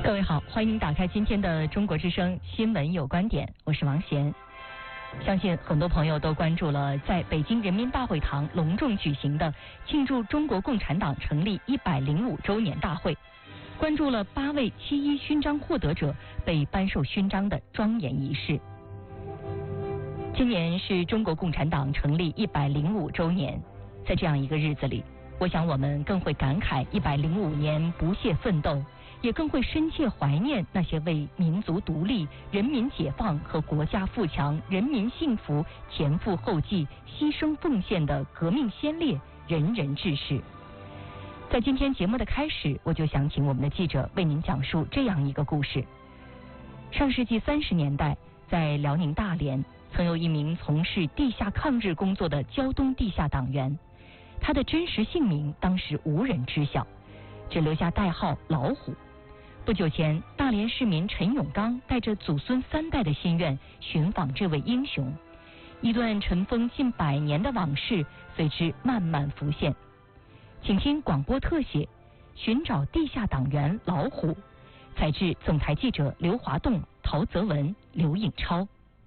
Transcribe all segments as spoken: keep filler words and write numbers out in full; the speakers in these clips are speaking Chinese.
各位好，欢迎打开今天的中国之声新闻有观点，我是王贤。相信很多朋友都关注了在北京人民大会堂隆重举行的庆祝中国共产党成立一百零五周年大会，关注了八位七一勋章获得者被颁授勋章的庄严仪式。今年是中国共产党成立一百零五周年，在这样一个日子里，我想我们更会感慨一百零五年不懈奋斗，也更会深切怀念那些为民族独立、人民解放和国家富强、人民幸福前赴后继、牺牲奉献的革命先烈、仁人志士。在今天节目的开始，我就想请我们的记者为您讲述这样一个故事。上世纪三十年代，在辽宁大连，曾有一名从事地下抗日工作的胶东地下党员，他的真实姓名当时无人知晓，只留下代号老虎。不久前，大连市民陈永刚带着祖孙三代的心愿寻访这位英雄，一段尘封近百年的往事随之慢慢浮现。请听广播特写，寻找地下党员老虎，采自总台记者刘华栋、陶泽文、刘颖超。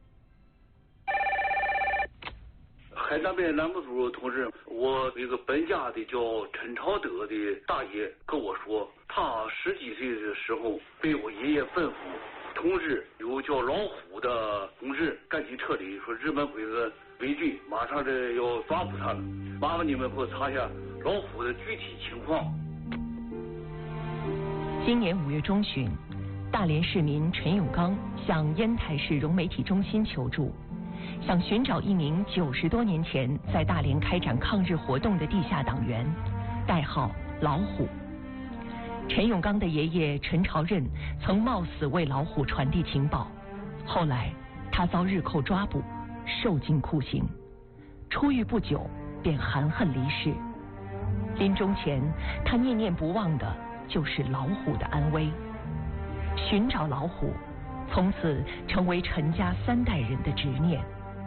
海南边栏目组同志，我一个本家的叫陈朝德的大爷跟我说，他十几岁的时候被我爷爷吩咐通知有叫老虎的同志赶紧撤离，说日本鬼子围追，马上这要抓捕他了，麻烦你们给我查一下老虎的具体情况。 今年五月中旬，大连市民陈永刚向烟台市融媒体中心求助，想寻找一名九十多年前在大连开展抗日活动的地下党员，代号老虎。陈永刚的爷爷陈朝任曾冒死为老虎传递情报，后来他遭日寇抓捕，受尽酷刑，出狱不久便含恨离世。临终前，他念念不忘的就是老虎的安危。寻找老虎，从此成为陈家三代人的执念。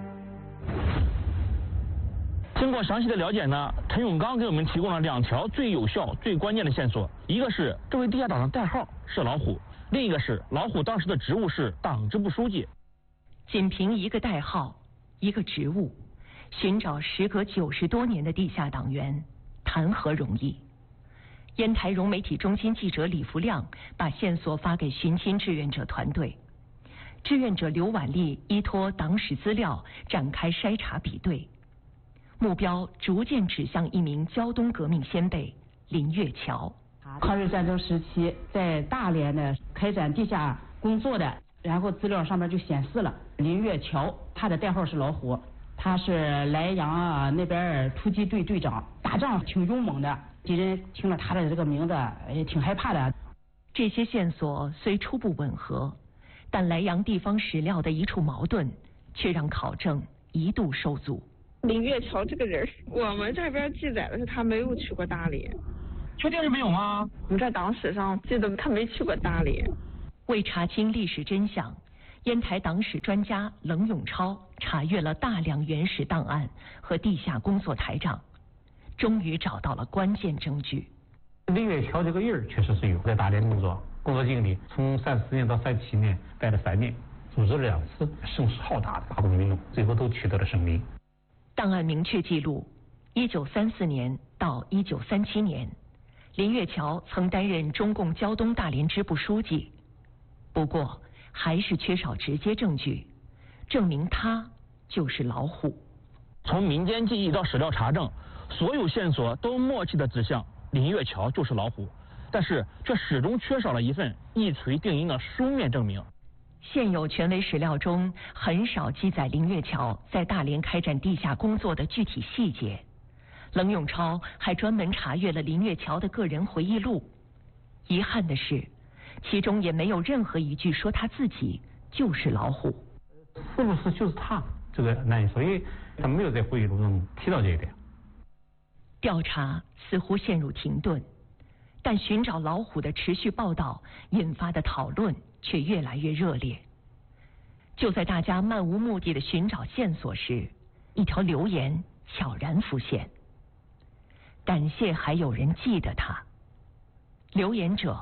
经过详细的了解呢，陈永刚给我们提供了两条最有效、最关键的线索。一个是这位地下党的代号是老虎，另一个是老虎当时的职务是党支部书记。 仅凭一个代号、一个职务，寻找时隔九十多年的地下党员，谈何容易？烟台融媒体中心记者李福亮把线索发给寻亲志愿者团队。志愿者刘婉丽依托党史资料展开筛查比对，目标逐渐指向一名胶东革命先辈林月桥。 抗日战争时期在大连呢开展地下工作的，然后资料上面就显示了林月桥，他的代号是老虎，他是莱阳啊那边突击队队长，打仗挺勇猛的，敌人听了他的这个名字也挺害怕的。 这些线索虽初步吻合，但莱阳地方史料的一处矛盾却让考证一度受阻。 林月桥这个人，我们这边记载的是他没有去过大连。 确定是没有吗？ 我们在党史上记得他没去过大连。 为查清历史真相，烟台党史专家冷永超查阅了大量原始档案和地下工作台账，终于找到了关键证据。 林月桥这个人确实是有在大连工作，工作经历从三四年到三七年待了三年，组织了两次声势浩大的罢工运动，最后都取得了胜利。 档案明确记录，一九三四年到一九三七年，林月桥曾担任中共胶东大连支部书记，不过还是缺少直接证据，证明他就是老虎。 从民间记忆到史料查证，所有线索都默契地指向林月桥就是老虎，但是却始终缺少了一份一锤定音的书面证明。 现有权威史料中很少记载林月桥在大连开展地下工作的具体细节。冷永超还专门查阅了林月桥的个人回忆录，遗憾的是，其中也没有任何一句说他自己就是老虎。 是不是就是他？这个难以说，因为他没有在回忆录中提到这一点。 调查似乎陷入停顿，但寻找老虎的持续报道引发的讨论却越来越热烈。就在大家漫无目的的寻找线索时，一条留言悄然浮现。感谢还有人记得他。留言者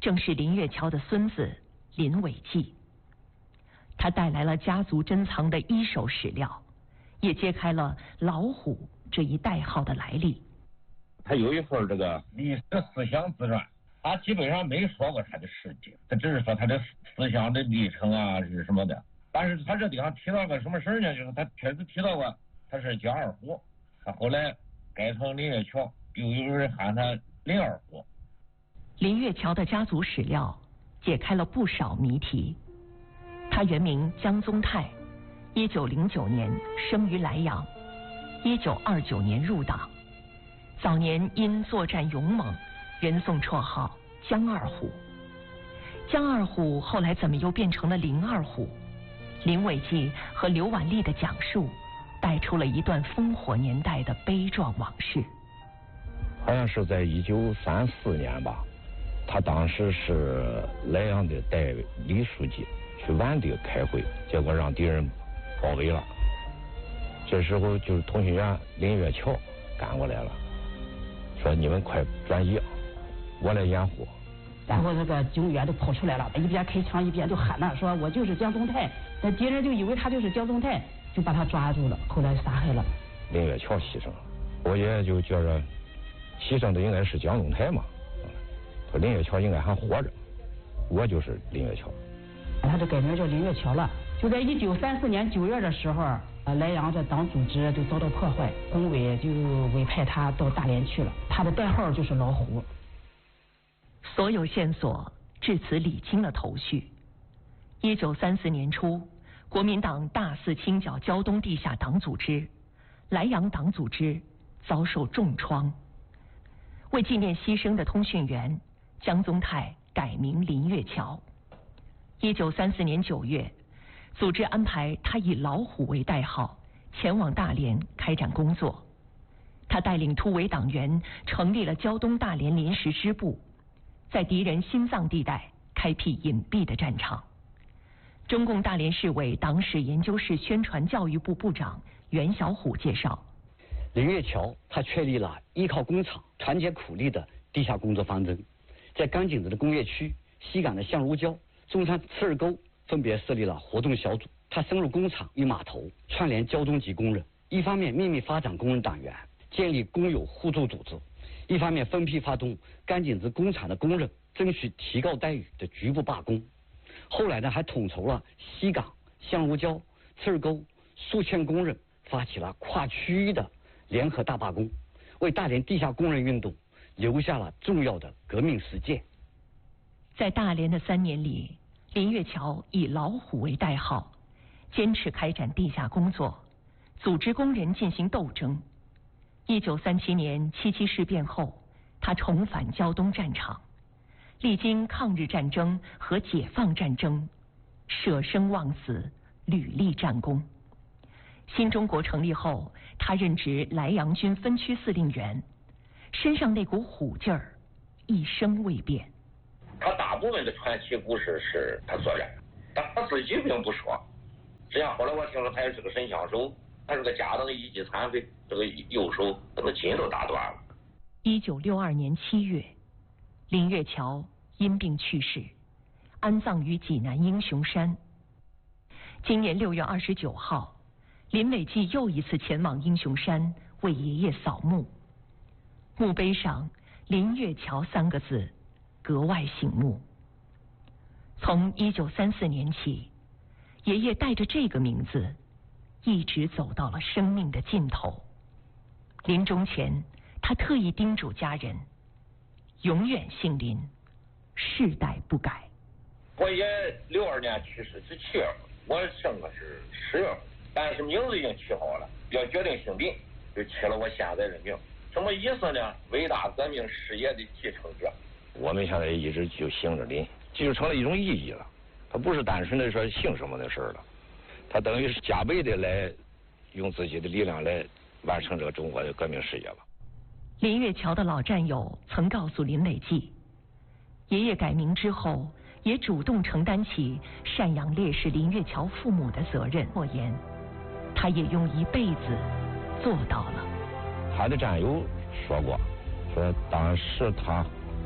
正是林月桥的孙子林伟纪。他带来了家族珍藏的一手史料，也揭开了老虎这一代号的来历。 他有一份这个历史思想自传，他基本上没说过他的事迹，他只是说他的思想的历程啊是什么的。但是他这地方提到个什么事儿呢？就是他确实提到过他是叫二虎，他后来改成林月桥，又有人喊他林二虎。 林月桥的家族史料解开了不少谜题。他原名江宗泰，一九零九年生于莱阳，一九二九年入党。早年因作战勇猛，人送绰号江二虎。江二虎后来怎么又变成了林二虎？林伟纪和刘婉丽的讲述，带出了一段烽火年代的悲壮往事。 好像是在一九三四年吧，他当时是莱阳的代理书记去皖地开会，结果让敌人包围了。这时候就是通讯员林月桥赶过来了，说你们快转移，我来掩护。 然后那个警员就跑出来了，一边开枪一边就喊了，说我就是江宗泰。那敌人就以为他就是江宗泰，就把他抓住了，后来杀害了。 林月桥牺牲了，我爷爷就觉着牺牲的应该是江宗泰嘛，说林月桥应该还活着，我就是林月桥。 他就改名叫林月桥了。就在一九三四年九月的时候，呃，莱阳的党组织就遭到破坏，工委就委派他到大连去了，他的代号就是老虎。 所有线索至此理清了头绪。一九三四年初，国民党大肆清剿胶东地下党组织，莱阳党组织遭受重创。为纪念牺牲的通讯员，江宗泰改名林月桥。一九三四年九月，组织安排他以老虎为代号，前往大连开展工作。他带领突围党员成立了胶东大连临时支部，在敌人心脏地带开辟隐蔽的战场。中共大连市委党史研究室宣传教育部部长袁小虎介绍， 林月桥他确立了依靠工厂、团结苦力的地下工作方针，在甘井子的工业区、西港的相如礁、中山赤儿沟分别设立了活动小组。他深入工厂与码头，串联胶东籍工人，一方面秘密发展工人党员，建立工友互助组织，一方面分批发动甘井子工厂的工人争取提高待遇的局部罢工。后来呢，还统筹了西港、相如礁、赤儿沟数千工人，发起了跨区域的联合大罢工，为大连地下工人运动留下了重要的革命实践。 在大连的三年里，林月桥以老虎为代号，坚持开展地下工作，组织工人进行斗争。一九三七年七七事变后，他重返胶东战场，历经抗日战争和解放战争，舍生忘死，屡立战功。新中国成立后，他任职莱阳军分区司令员，身上那股虎劲儿一生未变。 他大部分的传奇故事是他所染，但他自己并不说。实际上后来我听说他也是个神枪手，他是个家当一级残废，这个右手这个筋都打断了。 一九六二年七月，林月桥因病去世，安葬于济南英雄山。今年六月二十九号，林伟纪又一次前往英雄山为爷爷扫墓，墓碑上“林月桥”三个字格外醒目。从一九三四年起，爷爷带着这个名字一直走到了生命的尽头。临终前，他特意叮嘱家人永远姓林，世代不改。 我爷六二年去世是七月份，我生的是十月份，但是名字已经起好了，要决定姓林，就起了我现在的名。什么意思呢？伟大革命事业的继承者。 我们现在一直就姓着林，这就成了一种意义了。它不是单纯的说姓什么的事儿了，它等于是加倍的来用自己的力量来完成这个中国的革命事业了。 林月桥的老战友曾告诉林伟纪，爷爷改名之后，也主动承担起赡养烈士林月桥父母的责任。莫言，他也用一辈子做到了。 他的战友说过，说当时他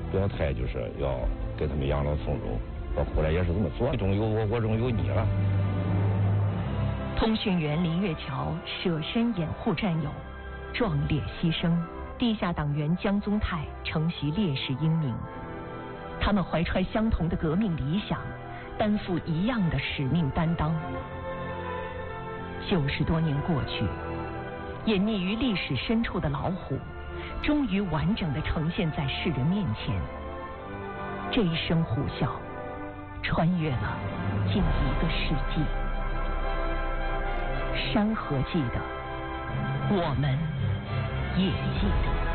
表态，就是要给他们养老送终。到后来也是这么做，中有我，我中有你了。 通讯员林月桥舍身掩护战友，壮烈牺牲；地下党员江宗泰承袭烈士英名。他们怀揣相同的革命理想，担负一样的使命担当。九十多年过去，隐匿于历史深处的老虎，终于完整地呈现在世人面前。这一声虎啸，穿越了近一个世纪。山河记得，我们也记得。